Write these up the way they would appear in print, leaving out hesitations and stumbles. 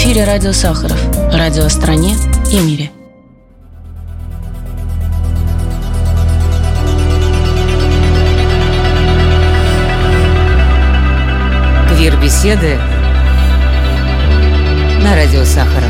эфире радио Сахаров. Радио о стране и мире. Квир-беседы на радио Сахаров.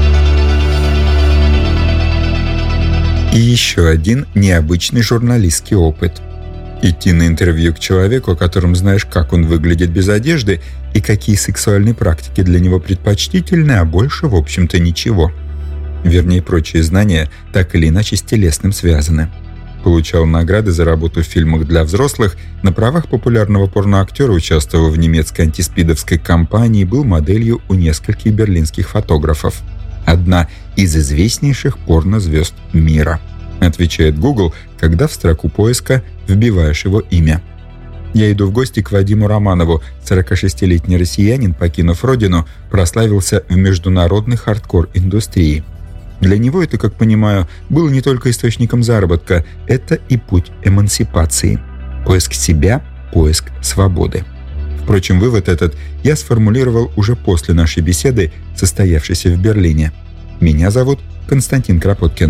И еще один необычный журналистский опыт. Идти на интервью к человеку, о котором знаешь, как он выглядит без одежды и какие сексуальные практики для него предпочтительны, а больше, в общем-то, ничего. Вернее, прочие знания так или иначе с телесным связаны. Получал награды за работу в фильмах для взрослых, на правах популярного порноактера участвовал в немецкой антиспидовской кампании, был моделью у нескольких берлинских фотографов. Одна из известнейших порнозвезд мира. Отвечает Google, когда в строку поиска вбиваешь его имя. Я иду в гости к Вадиму Романову. 46-летний россиянин, покинув родину, прославился в международной хардкор-индустрии. Для него это, как понимаю, было не только источником заработка, это и путь эмансипации. Поиск себя, поиск свободы. Впрочем, вывод этот я сформулировал уже после нашей беседы, состоявшейся в Берлине. Меня зовут Константин Кропоткин.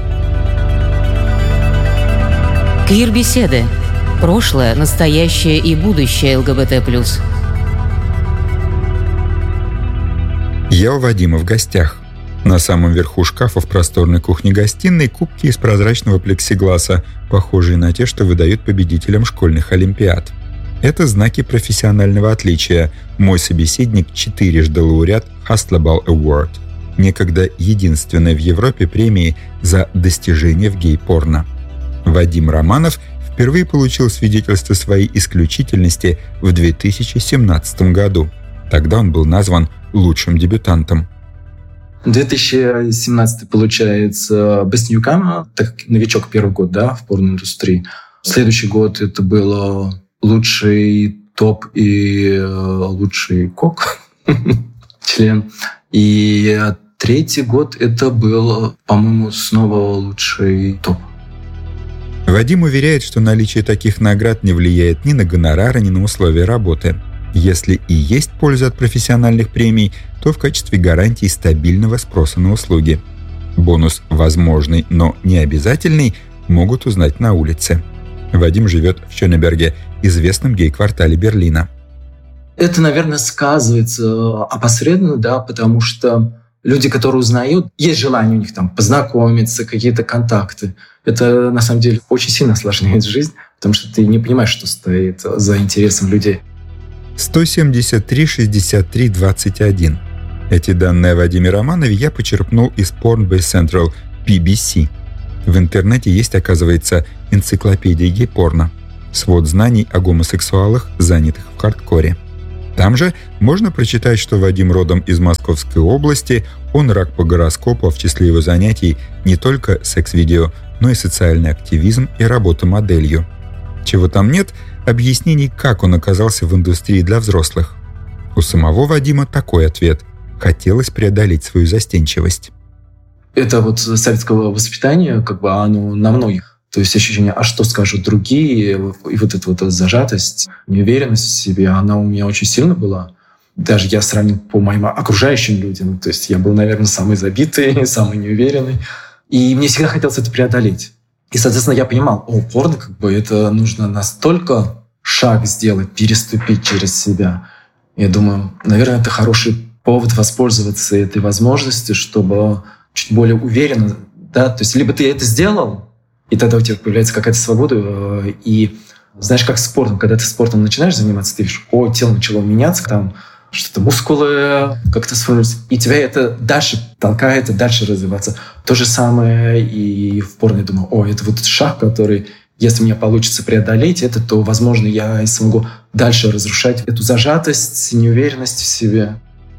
Квир-беседы. Прошлое, настоящее и будущее ЛГБТ+. Я у Вадима в гостях. На самом верху шкафа в просторной кухне-гостиной кубки из прозрачного плексигласа, похожие на те, что выдают победителям школьных олимпиад. Это знаки профессионального отличия. Мой собеседник – 4-жды лауреат Hastlabal Award, некогда единственной в Европе премии за достижения в гей-порно. Вадим Романов впервые получил свидетельство своей исключительности в 2017 году. Тогда он был назван лучшим дебютантом. 2017 получается Best Newcomer, так новичок первый год, да, в порноиндустрии. Следующий год это было лучший топ и лучший кок, член. И третий год это был, по-моему, снова лучший топ. Вадим уверяет, что наличие таких наград не влияет ни на гонорары, ни на условия работы. Если и есть польза от профессиональных премий, то в качестве гарантии стабильного спроса на услуги. Бонус возможный, но не обязательный, могут узнать на улице. Вадим живет в Шёнеберге, известном гей-квартале Берлина. Это, наверное, сказывается опосредованно, да, потому что люди, которые узнают, есть желание у них там познакомиться, какие-то контакты. Это, на самом деле, очень сильно осложняет жизнь, потому что ты не понимаешь, что стоит за интересом людей. 173 63 21. Эти данные о Вадиме Романове я почерпнул из Pornbase Central, PBC. В интернете есть, оказывается, энциклопедия гей-порно. Свод знаний о гомосексуалах, занятых в хардкоре. Там же можно прочитать, что Вадим родом из Московской области, он рак по гороскопу, а в числе его занятий не только секс-видео, но и социальный активизм и работа моделью. Чего там нет, объяснений, как он оказался в индустрии для взрослых. У самого Вадима такой ответ. Хотелось преодолеть свою застенчивость. Это вот советского воспитания, оно на многих. То есть ощущение, а что скажут другие, и вот эта вот зажатость, неуверенность в себе, она у меня очень сильно была. Даже я сравнил по моим окружающим людям. То есть я был, наверное, самый забитый, самый неуверенный. И мне всегда хотелось это преодолеть. И, соответственно, я понимал, порно, это нужно настолько шаг сделать, переступить через себя. Я думаю, наверное, это хороший повод воспользоваться этой возможностью, чтобы чуть более уверенно, да, то есть либо ты это сделал, и тогда у тебя появляется какая-то свобода, и знаешь, как с спортом, когда ты спортом начинаешь заниматься, ты видишь, тело начало меняться, там что-то мускулы как-то сформируются, и тебя это дальше толкает, дальше развиваться. То же самое и в порно. Я думаю, это вот шаг, который, если мне получится преодолеть это, то, возможно, я смогу дальше разрушать эту зажатость, неуверенность в себе.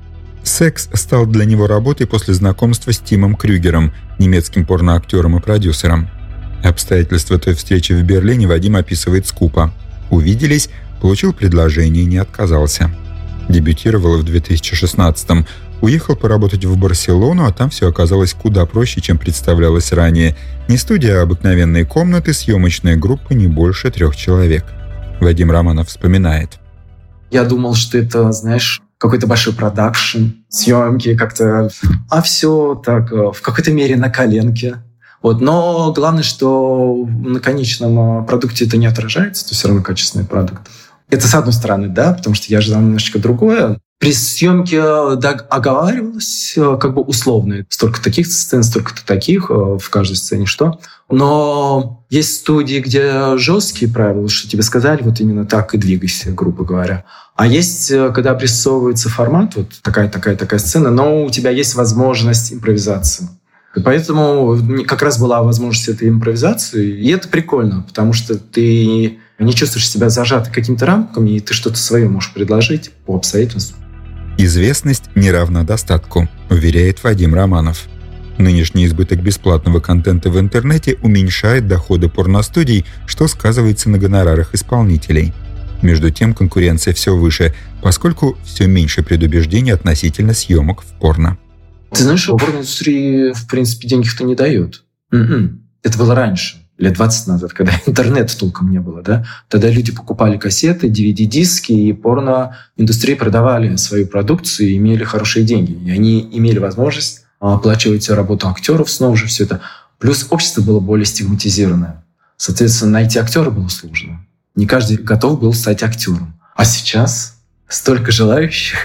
Секс стал для него работой после знакомства с Тимом Крюгером, немецким порноактером и продюсером. Обстоятельства той встречи в Берлине Вадим описывает скупо. Увиделись, получил предложение и не отказался. Дебютировал в 2016-м. Уехал поработать в Барселону, а там все оказалось куда проще, чем представлялось ранее. Не студия, а обыкновенные комнаты, съемочная группа не больше 3 человек. Вадим Романов вспоминает. Я думал, что это, знаешь, какой-то большой продакшн, съемки как-то, а все так в какой-то мере на коленке. Вот. Но главное, что на конечном продукте это не отражается, то все равно качественный продукт. Это с одной стороны, да, потому что я ожидал немножечко другое. При съемке оговаривалось как бы условно. Столько таких сцен, столько-то таких в каждой сцене, что. Но есть студии, где жесткие правила, что тебе сказали, вот именно так и двигайся, грубо говоря. А есть, когда обрисовывается формат, вот такая сцена, но у тебя есть возможность импровизации. И поэтому как раз была возможность этой импровизации. И это прикольно, потому что ты не чувствуешь себя зажатым какими-то рамками, и ты что-то свое можешь предложить по обстоятельствам. Известность не равна достатку, уверяет Вадим Романов. Нынешний избыток бесплатного контента в интернете уменьшает доходы порностудий, что сказывается на гонорарах исполнителей. Между тем конкуренция все выше, поскольку все меньше предубеждений относительно съемок в порно. Ты знаешь, порноиндустрии, в принципе, денег-то не дает. Это было раньше, лет 20 назад, когда интернета толком не было. Да? Тогда люди покупали кассеты, DVD-диски, и порноиндустрии продавали свою продукцию и имели хорошие деньги. И они имели возможность оплачивать работу актеров, снова же все это. Плюс общество было более стигматизированное. Соответственно, найти актера было сложно. Не каждый готов был стать актером. А сейчас столько желающих.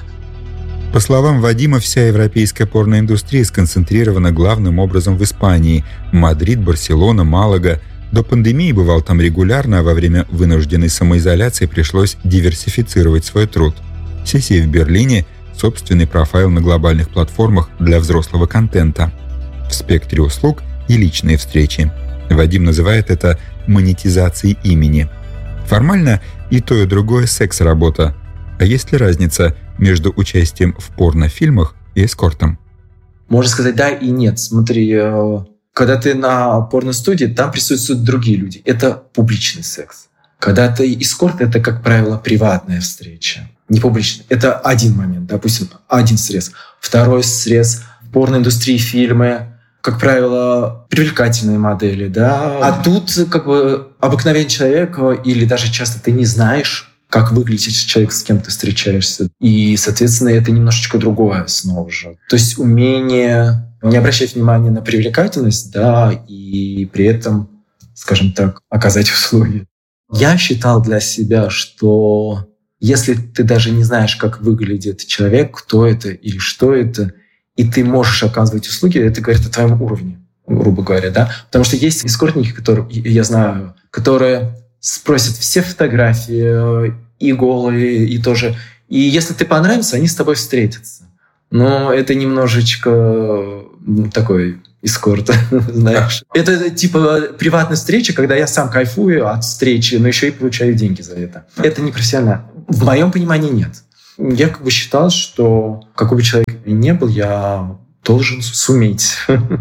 По словам Вадима, вся европейская порноиндустрия сконцентрирована главным образом в Испании. Мадрид, Барселона, Малага. До пандемии бывал там регулярно, а во время вынужденной самоизоляции пришлось диверсифицировать свой труд. Сессия в Берлине – собственный профайл на глобальных платформах для взрослого контента. В спектре услуг и личные встречи. Вадим называет это монетизацией имени. Формально и то, и другое секс-работа. А есть ли разница между участием в порнофильмах и эскортом? Можно сказать да и нет. Смотри, когда ты на порностудии, там присутствуют другие люди. Это публичный секс. Когда ты эскорт, это, как правило, приватная встреча. Не публичная. Это один момент, допустим, один срез. Второй срез в порноиндустрии фильмы, как правило, привлекательные модели, да. А тут как бы обыкновенный человек, или даже часто ты не знаешь, как выглядит человек, с кем ты встречаешься. И, соответственно, это немножечко другое снова же. То есть умение не обращать внимания на привлекательность, да, и при этом, скажем так, оказать услуги. Я считал для себя, что если ты даже не знаешь, как выглядит человек, кто это или что это, и ты можешь оказывать услуги, это говорит о твоем уровне, грубо говоря, да. Потому что есть эскортники, которые, я знаю, которые спросят все фотографии, и голые, и тоже. И если ты понравился, они с тобой встретятся. Но это немножечко такой эскорт, знаешь. Это типа приватная встреча, когда я сам кайфую от встречи, но еще и получаю деньги за это. Это не профессионально. В моем понимании нет. Я как бы считал, что какой бы человек ни был, я должен суметь.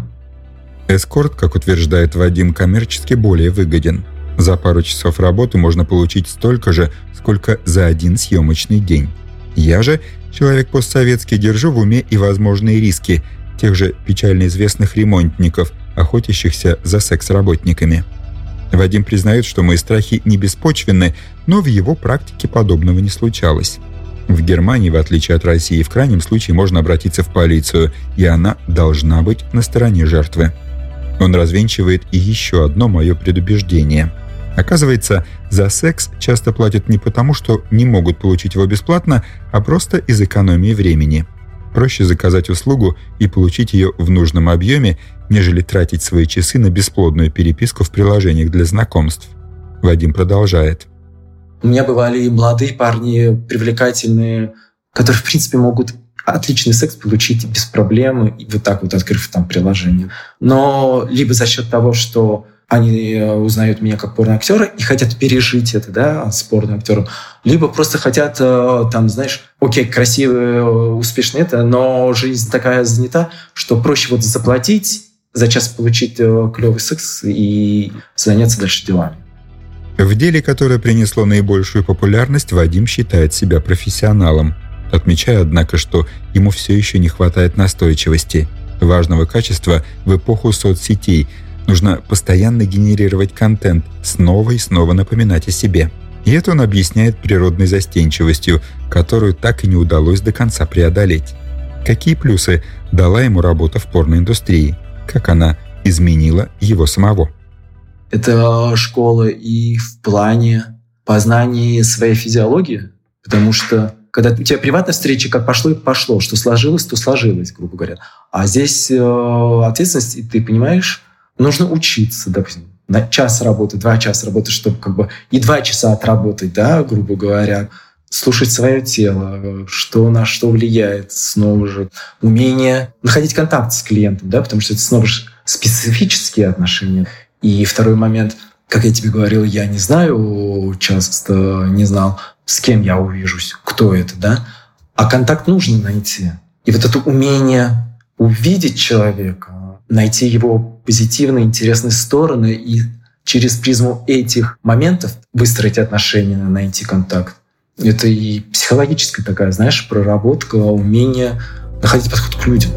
Эскорт, как утверждает Вадим, коммерчески более выгоден. За пару часов работы можно получить столько же, сколько за один съемочный день. Я же, человек постсоветский, держу в уме и возможные риски тех же печально известных ремонтников, охотящихся за секс-работниками. Вадим признает, что мои страхи не беспочвенны, но в его практике подобного не случалось. В Германии, в отличие от России, в крайнем случае можно обратиться в полицию, и она должна быть на стороне жертвы. Он развенчивает и еще одно мое предубеждение. Оказывается, за секс часто платят не потому, что не могут получить его бесплатно, а просто из экономии времени. Проще заказать услугу и получить ее в нужном объеме, нежели тратить свои часы на бесплодную переписку в приложениях для знакомств. Вадим продолжает. У меня бывали и молодые парни, привлекательные, которые, в принципе, могут отличный секс получить без проблем, вот так вот открыв там приложение. Но либо за счет того, что они узнают меня как порноактера и хотят пережить это, да, с порноактером, либо просто хотят, там, знаешь, окей, красивый, успешный это, но жизнь такая занята, что проще вот заплатить, за час получить клевый секс и заняться дальше делами. В деле, которое принесло наибольшую популярность, Вадим считает себя профессионалом, отмечая, однако, что ему все еще не хватает настойчивости, важного качества в эпоху соцсетей. Нужно постоянно генерировать контент, снова и снова напоминать о себе. И это он объясняет природной застенчивостью, которую так и не удалось до конца преодолеть. Какие плюсы дала ему работа в порноиндустрии? Как она изменила его самого? Это школа и в плане познания своей физиологии, потому что когда у тебя приватная встреча, как пошло и пошло, что сложилось, то сложилось, грубо говоря. А здесь ответственность, и ты понимаешь, нужно учиться, допустим, на час работы, 2 часа работы, чтобы как бы и 2 часа отработать, да, грубо говоря, слушать свое тело, что на что влияет, снова же умение находить контакт с клиентом, да, потому что это снова же специфические отношения. И второй момент, как я тебе говорил, я не знаю, часто не знал, с кем я увижусь, кто это, да, а контакт нужно найти. И вот это умение увидеть человека, найти его позитивные, интересные стороны и через призму этих моментов выстроить отношения, найти контакт. Это и психологическая такая, знаешь, проработка, умение находить подход к людям.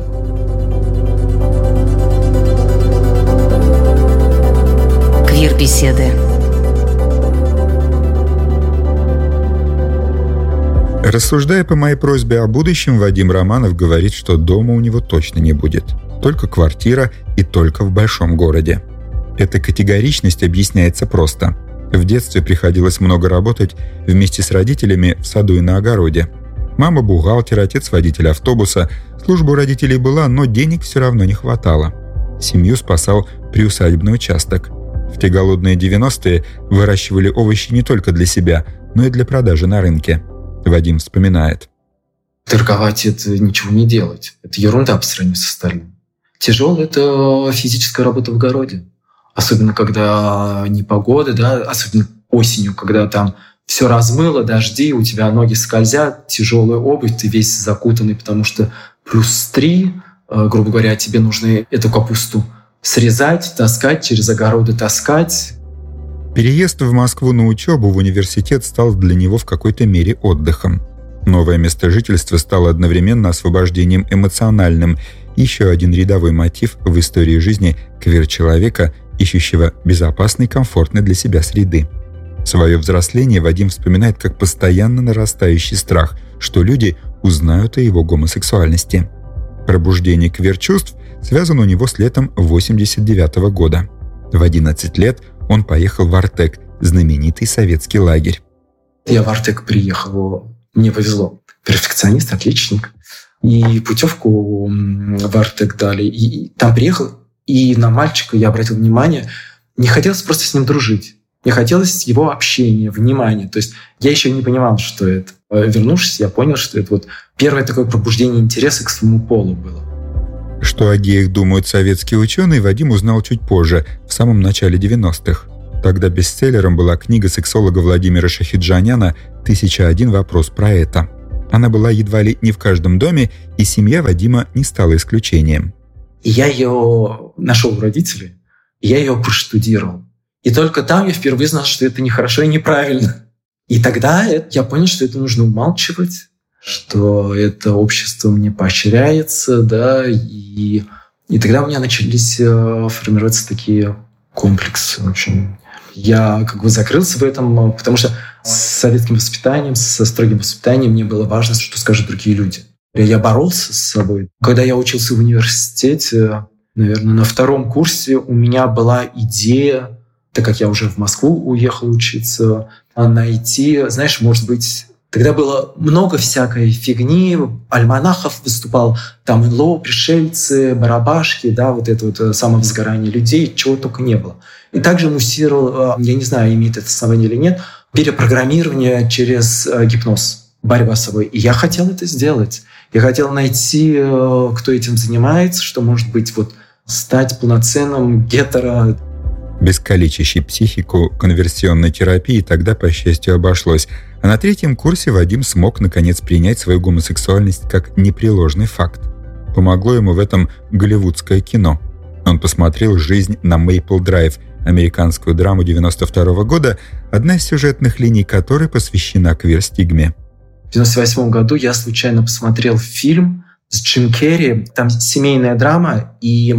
Квир-беседы. Рассуждая по моей просьбе о будущем, Вадим Романов говорит, что дома у него точно не будет. Только квартира и только в большом городе. Эта категоричность объясняется просто. В детстве приходилось много работать вместе с родителями в саду и на огороде. Мама бухгалтер, отец водитель автобуса. Служба у родителей была, но денег все равно не хватало. Семью спасал приусадебный участок. В те голодные 90-е выращивали овощи не только для себя, но и для продажи на рынке. Вадим вспоминает. Торговать — это ничего не делать. Это ерунда по сравнению с остальным. Тяжелая — это физическая работа в огороде. Особенно, когда непогода, да, особенно осенью, когда там все размыло, дожди, у тебя ноги скользят, тяжелая обувь, ты весь закутанный, потому что +3, грубо говоря, тебе нужно эту капусту срезать, таскать, через огороды таскать. Переезд в Москву на учебу в университет стал для него в какой-то мере отдыхом. Новое место жительства стало одновременно освобождением эмоциональным, еще один рядовой мотив в истории жизни квир-человека, ищущего безопасной, комфортной для себя среды. Свое взросление Вадим вспоминает как постоянно нарастающий страх, что люди узнают о его гомосексуальности. Пробуждение квир-чувств связано у него с летом 1989 года. В 11 лет он поехал в Артек, знаменитый советский лагерь. Я в Артек приехал, мне повезло. Перфекционист, отличник. И путевку в Артек дали. И там приехал, и на мальчика я обратил внимание. Не хотелось просто с ним дружить. Мне хотелось его общения, внимания. То есть я еще не понимал, что это. Вернувшись, я понял, что это вот первое такое пробуждение интереса к своему полу было. Что о геях думают советские ученые, Вадим узнал чуть позже, в самом начале 90-х. Тогда бестселлером была книга сексолога Владимира Шахиджаняна «1001 вопрос про это». Она была едва ли не в каждом доме, и семья Вадима не стала исключением. И я ее нашел у родителей, и я ее проштудировал. И только там я впервые знал, что это нехорошо и неправильно. И тогда я понял, что это нужно умалчивать, что это обществом не поощряется, да, и тогда у меня начались формироваться такие комплексы очень. Я как бы закрылся в этом, потому что с советским воспитанием, со строгим воспитанием мне было важно, что скажут другие люди. Я боролся с собой. Когда я учился в университете, наверное, на 2-м курсе у меня была идея, так как я уже в Москву уехал учиться, найти, знаешь, может быть, тогда было много всякой фигни, альманахов выступал, там НЛО, пришельцы, барабашки, да, вот это вот самовозгорание людей, чего только не было. И также муссировал, я не знаю, имеет это основание или нет, перепрограммирование через гипноз, борьба с собой. И я хотел это сделать. Я хотел найти, кто этим занимается, что может быть вот стать полноценным гетеро. Без калечащей психику конверсионной терапии тогда, по счастью, обошлось. А на 3-м курсе Вадим смог, наконец, принять свою гомосексуальность как непреложный факт. Помогло ему в этом голливудское кино. Он посмотрел «Жизнь на Мейпл-Драйв», американскую драму 92 года, одна из сюжетных линий которой посвящена квир-стигме. В 98 году я случайно посмотрел фильм с Джим Керри. Там семейная драма, и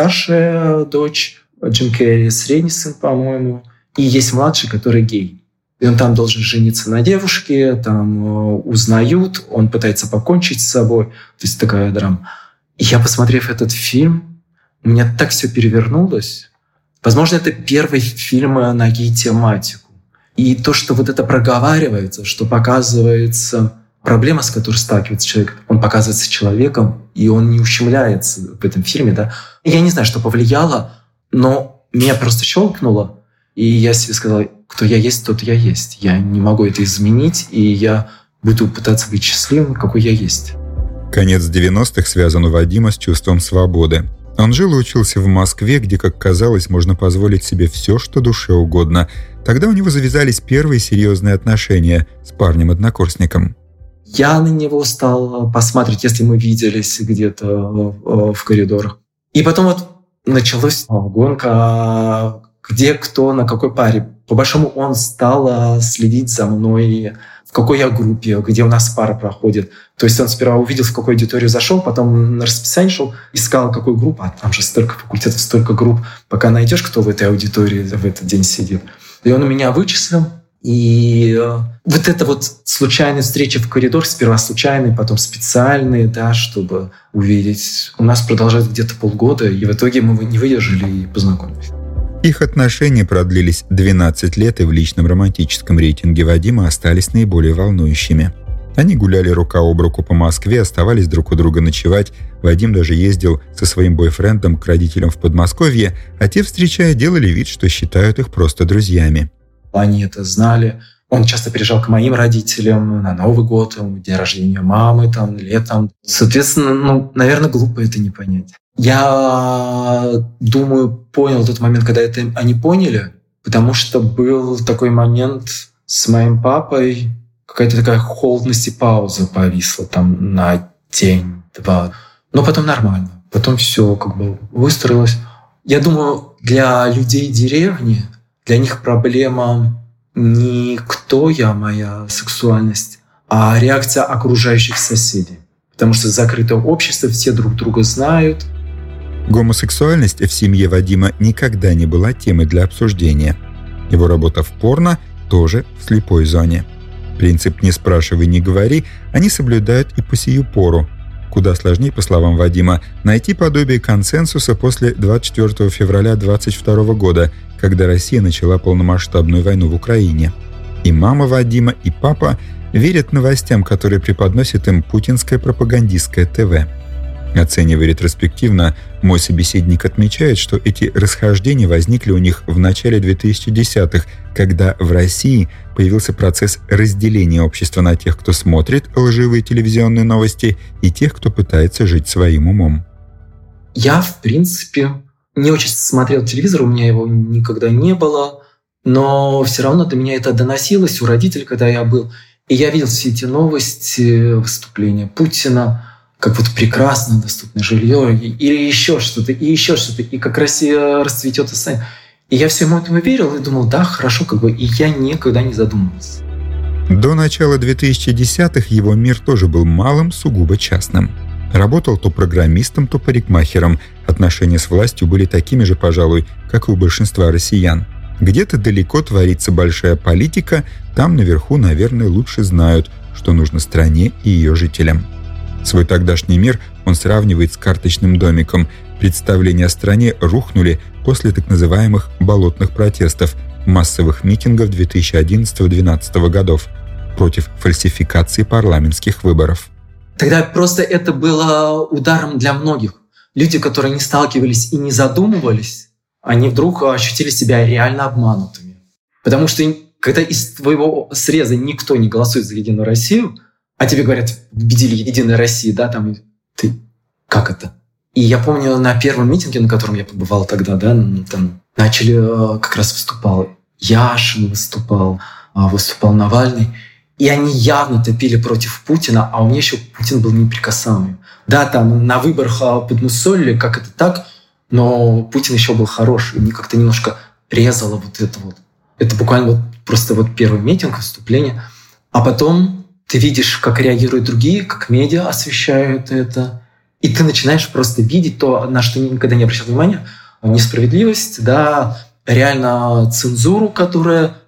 старшая дочь Джим Керри, средний сын, по-моему, и есть младший, который гей. И он там должен жениться на девушке, там узнают, он пытается покончить с собой. То есть такая драма. И я, посмотрев этот фильм, у меня так все перевернулось. Возможно, это первый фильм на гей-тематику. И то, что вот это проговаривается, что показывается проблема, с которой сталкивается человек, он показывается человеком, и он не ущемляется в этом фильме. Да? Я не знаю, что повлияло, но меня просто щелкнуло, и я себе сказал, кто я есть, тот я есть. Я не могу это изменить, и я буду пытаться быть счастливым, какой я есть. Конец 90-х связан у Вадима с чувством свободы. Он жил и учился в Москве, где, как казалось, можно позволить себе все, что душе угодно. Тогда у него завязались первые серьезные отношения с парнем-однокурсником. Я на него стал посматривать, если мы виделись где-то в коридорах. И потом вот началась гонка, где кто на какой паре. По большому он стал следить за мной, в какой я группе, где у нас пара проходит. То есть он сперва увидел, в какую аудиторию зашел, потом на расписание шел, искал, какую группу, а там же столько факультетов, столько групп. Пока найдешь, кто в этой аудитории в этот день сидит. И он у меня вычислил. И вот эта вот случайная встреча в коридор, сперва случайные, потом специальные, да, чтобы увидеть. У нас продолжается где-то полгода, и в итоге мы не выдержали и познакомились. Их отношения продлились 12 лет, и в личном романтическом рейтинге Вадима остались наиболее волнующими. Они гуляли рука об руку по Москве, оставались друг у друга ночевать. Вадим даже ездил со своим бойфрендом к родителям в Подмосковье, а те, встречая, делали вид, что считают их просто друзьями. Они это знали. Он часто приезжал к моим родителям на Новый год, день рождения мамы, там, летом. Соответственно, наверное, глупо это не понять. Я думаю, понял тот момент, когда это они поняли, потому что был такой момент с моим папой, какая-то такая холодность и пауза повисла там на день-два. Но потом нормально. Потом все как бы выстроилось. Я думаю, для людей деревни, для них проблема не кто я, моя сексуальность, а реакция окружающих соседей. Потому что закрытое общество, все друг друга знают. Гомосексуальность в семье Вадима никогда не была темой для обсуждения. Его работа в порно тоже в слепой зоне. Принцип «не спрашивай, не говори» они соблюдают и по сию пору. Куда сложнее, по словам Вадима, найти подобие консенсуса после 24 февраля 2022 года, когда Россия начала полномасштабную войну в Украине. И мама Вадима, и папа верят новостям, которые преподносит им путинское пропагандистское ТВ. Оценивая ретроспективно, мой собеседник отмечает, что эти расхождения возникли у них в начале 2010-х, когда в России появился процесс разделения общества на тех, кто смотрит лживые телевизионные новости, и тех, кто пытается жить своим умом. Я, в принципе, не очень смотрел телевизор, у меня его никогда не было, но все равно до меня это доносилось у родителей, когда я был. И я видел все эти новости, выступления Путина, как вот прекрасно доступное жилье, или еще что-то, и как Россия расцветет и станет. И я всему этому верил и думал, да, хорошо, как бы, и я никогда не задумывался. До начала 2010-х его мир тоже был малым, сугубо частным. Работал то программистом, то парикмахером. Отношения с властью были такими же, пожалуй, как и у большинства россиян. Где-то далеко творится большая политика, там наверху, наверное, лучше знают, что нужно стране и ее жителям. Свой тогдашний мир он сравнивает с карточным домиком. Представления о стране рухнули после так называемых «болотных протестов», массовых митингов 2011-2012 годов против фальсификации парламентских выборов. Тогда просто это было ударом для многих. Люди, которые не сталкивались и не задумывались, они вдруг ощутили себя реально обманутыми. Потому что когда из твоего среза никто не голосует за «Единую Россию», а тебе говорят, победили «Единая Россия», да, там, ты, как это? И я помню, на первом митинге, на котором я побывал тогда, да, там начали, как раз выступал Яшин, выступал Навальный, и они явно топили против Путина, а у меня еще Путин был неприкасаемым. Да, там на выборах подмусолили, как это так, но Путин еще был хороший, и как-то немножко резало вот это вот. Это буквально вот просто вот первый митинг, выступление. А потом ты видишь, как реагируют другие, как медиа освещают это. И ты начинаешь просто видеть то, на что никогда не обращал внимания. Несправедливость, да, реально цензуру, которая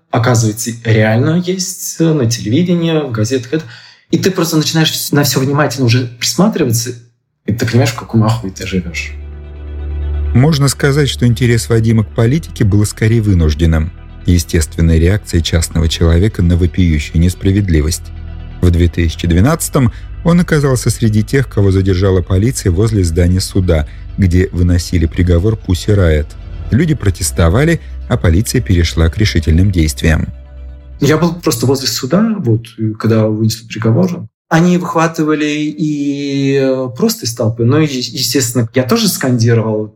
оказывается, реально есть на телевидении, в газетах. И ты просто начинаешь на все внимательно уже присматриваться, и ты понимаешь, в каком ахуе ты живешь. Можно сказать, что интерес Вадима к политике был скорее вынужденным, естественной реакцией частного человека на вопиющую несправедливость. В 2012-м он оказался среди тех, кого задержала полиция возле здания суда, где выносили приговор Pussy Riot. Люди протестовали, а полиция перешла к решительным действиям. Я был просто возле суда, когда вынесли приговор. Они выхватывали и просто из толпы. Но, естественно, я тоже скандировал,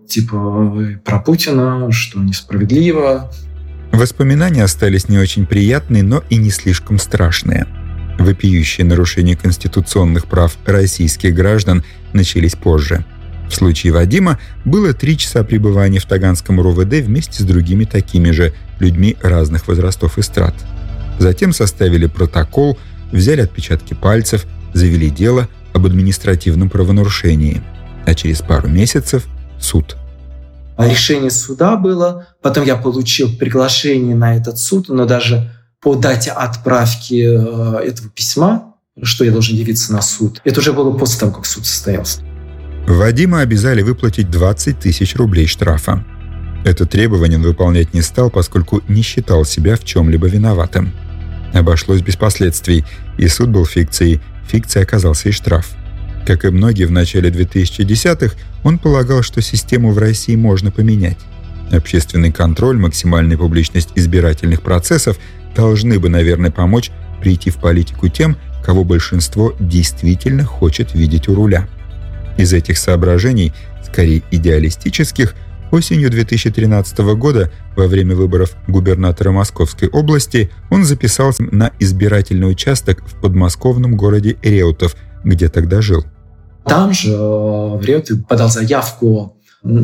про Путина, что несправедливо. Воспоминания остались не очень приятные, но и не слишком страшные. Вопиющие нарушения конституционных прав российских граждан начались позже. В случае Вадима было 3 часа пребывания в Таганском РОВД вместе с другими такими же людьми разных возрастов и страт. Затем составили протокол, взяли отпечатки пальцев, завели дело об административном правонарушении. А через пару месяцев – суд. Решение суда было. Потом я получил приглашение на этот суд, но даже по дате отправки этого письма, что я должен явиться на суд, это уже было после того, как суд состоялся. Вадима обязали выплатить 20 тысяч рублей штрафа. Это требование он выполнять не стал, поскольку не считал себя в чем-либо виноватым. Обошлось без последствий, и суд был фикцией, фикцией оказался и штраф. Как и многие в начале 2010-х, он полагал, что систему в России можно поменять. Общественный контроль, максимальная публичность избирательных процессов должны бы, наверное, помочь прийти в политику тем, кого большинство действительно хочет видеть у руля. Из этих соображений, скорее идеалистических, осенью 2013 года, во время выборов губернатора Московской области, он записался на избирательный участок в подмосковном городе Реутов, где тогда жил. Там же в Реутове подал заявку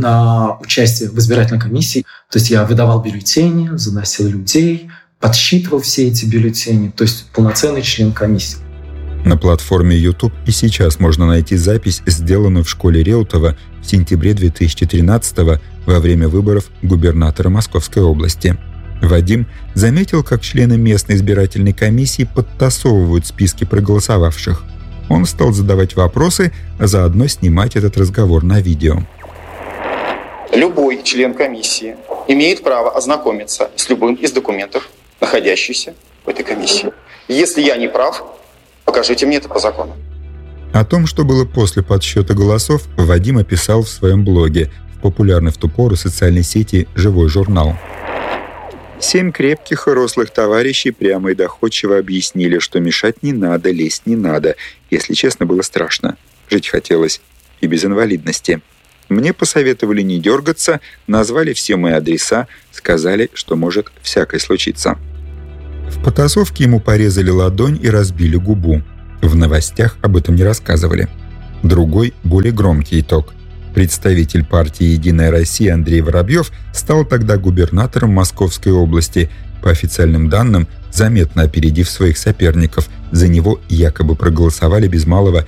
на участие в избирательной комиссии. То есть я выдавал бюллетени, заносил людей, подсчитывал все эти бюллетени. То есть полноценный член комиссии. На платформе YouTube и сейчас можно найти запись, сделанную в школе Реутова в сентябре 2013-го во время выборов губернатора Московской области. Вадим заметил, как члены местной избирательной комиссии подтасовывают списки проголосовавших. Он стал задавать вопросы, а заодно снимать этот разговор на видео. Любой член комиссии имеет право ознакомиться с любым из документов, находящихся в этой комиссии. Если я не прав, покажите мне это по закону. О том, что было после подсчета голосов, Вадим описал в своем блоге в популярной в ту пору социальной сети «Живой журнал». 7 крепких и рослых товарищей прямо и доходчиво объяснили, что мешать не надо, лезть не надо. Если честно, было страшно. Жить хотелось и без инвалидности. Мне посоветовали не дергаться, назвали все мои адреса, сказали, что может всякое случиться. В потасовке ему порезали ладонь и разбили губу. В новостях об этом не рассказывали. Другой, более громкий итог. Представитель партии «Единая Россия» Андрей Воробьев стал тогда губернатором Московской области, по официальным данным, заметно опередив своих соперников. За него якобы проголосовали без малого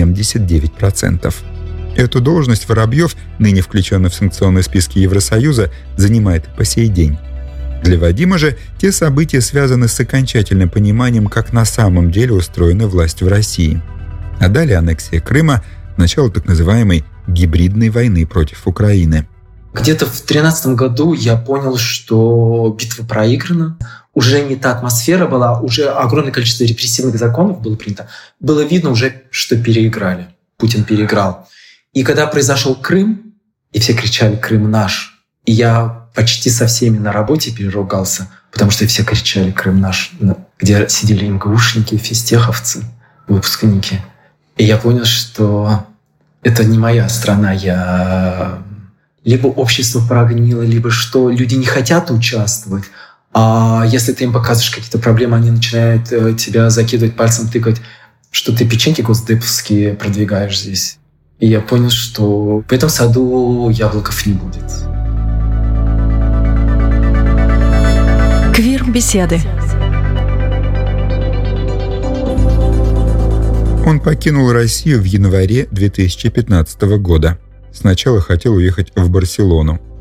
79%. Эту должность Воробьев, ныне включенный в санкционные списки Евросоюза, занимает по сей день. Для Вадима же те события связаны с окончательным пониманием, как на самом деле устроена власть в России. А далее аннексия Крыма, начало так называемой гибридной войны против Украины. Где-то в 2013 году я понял, что битва проиграна. Уже не та атмосфера была, уже огромное количество репрессивных законов было принято. Было видно уже, что переиграли. Путин переиграл. И когда произошел Крым, и все кричали «Крым наш», и я почти со всеми на работе переругался, потому что все кричали «Крым наш», где сидели МГУшники, физтеховцы, выпускники. И я понял, что это не моя страна. Либо общество прогнило, либо что люди не хотят участвовать. А если ты им показываешь какие-то проблемы, они начинают тебя закидывать пальцем, тыкать, что ты печеньки госдеповские продвигаешь здесь. И я понял, что в этом саду яблоков не будет. Квир-беседы. Он покинул Россию в январе 2015 года. Сначала хотел уехать в Барселону.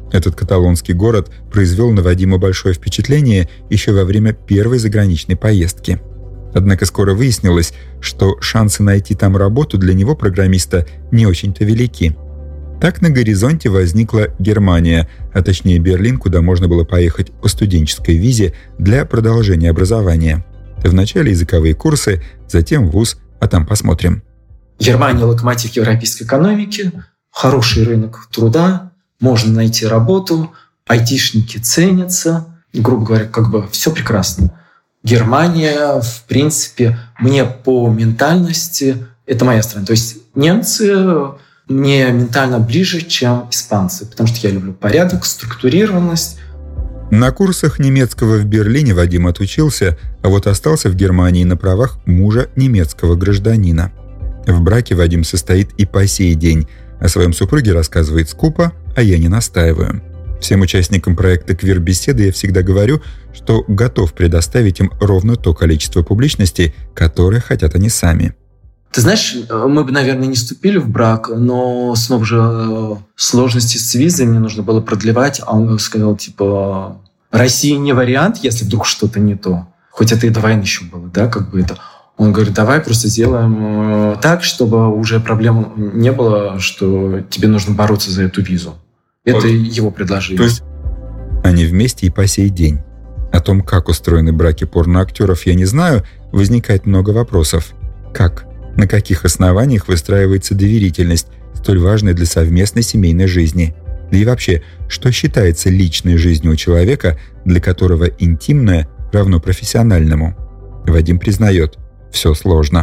Этот каталонский город произвел на Вадима большое впечатление еще во время первой заграничной поездки. Однако скоро выяснилось, что шансы найти там работу для него, программиста, не очень-то велики. Так на горизонте возникла Германия, а точнее Берлин, куда можно было поехать по студенческой визе для продолжения образования. Вначале языковые курсы, затем вуз, а там посмотрим. Германия – локомотив европейской экономики, хороший рынок труда, можно найти работу, айтишники ценятся, грубо говоря, как бы все прекрасно. Германия, в принципе, мне по ментальности – это моя страна. То есть немцы мне ментально ближе, чем испанцы, потому что я люблю порядок, структурированность. На курсах немецкого в Берлине Вадим отучился, а вот остался в Германии на правах мужа немецкого гражданина. В браке Вадим состоит и по сей день. О своем супруге рассказывает скупо, а я не настаиваю. Всем участникам проекта «Квир-беседы» я всегда говорю, что готов предоставить им ровно то количество публичности, которое хотят они сами. Ты знаешь, мы бы, наверное, не вступили в брак, но снова же сложности с визой мне нужно было продлевать, а он сказал, типа, Россия не вариант, если вдруг что-то не то. Хоть это и до войны еще было, да, как бы это. Он говорит, давай просто сделаем так, чтобы уже проблем не было, что тебе нужно бороться за эту визу. Это его предложение. То есть они вместе и по сей день. О том, как устроены браки порноактеров, я не знаю, возникает много вопросов. Как? На каких основаниях выстраивается доверительность, столь важная для совместной семейной жизни? Да и вообще, что считается личной жизнью у человека, для которого интимное равно профессиональному? Вадим признает, все сложно.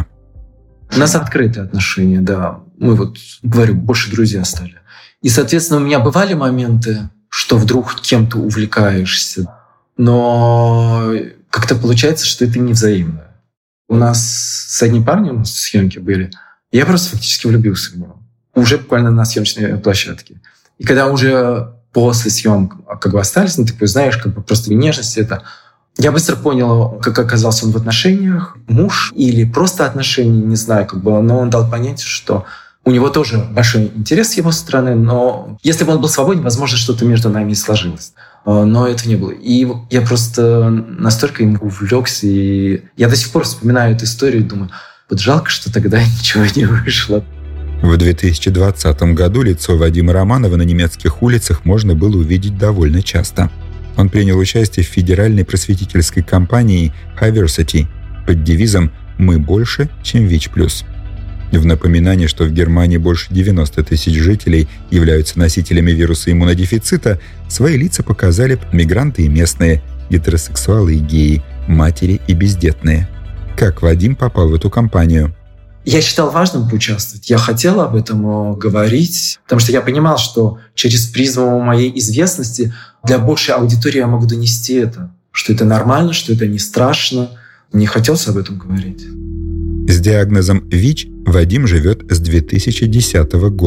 У нас открытые отношения, да. Мы вот, говорю, больше друзья стали. И, соответственно, у меня бывали моменты, что вдруг кем-то увлекаешься, но как-то получается, что это невзаимно. У нас с одним парнем съемки были, я просто фактически влюбился в него. Уже буквально на съемочной площадке. И когда уже после съемок как бы остались, ну, ты знаешь, как бы просто нежность это. Я быстро понял, как оказался он в отношениях, муж или просто отношения, не знаю, как бы, но он дал понять, что у него тоже большой интерес с его стороны, но если бы он был свободен, возможно, что-то между нами и сложилось. Но это не было. И я просто настолько им увлекся, и я до сих пор вспоминаю эту историю и думаю, вот жалко, что тогда ничего не вышло. В 2020 году лицо Вадима Романова на немецких улицах можно было увидеть довольно часто. Он принял участие в федеральной просветительской кампании Hiversity под девизом «Мы больше, чем ВИЧ+». В напоминание, что в Германии больше 90 тысяч жителей являются носителями вируса иммунодефицита, свои лица показали мигранты и местные, гетеросексуалы и геи, матери и бездетные. Как Вадим попал в эту кампанию? Я считал важным поучаствовать. Я хотел об этом говорить, потому что я понимал, что через призму моей известности для большей аудитории я могу донести это, что это нормально, что это не страшно. Мне хотелось об этом говорить. С диагнозом ВИЧ Вадим живет с 2010 года.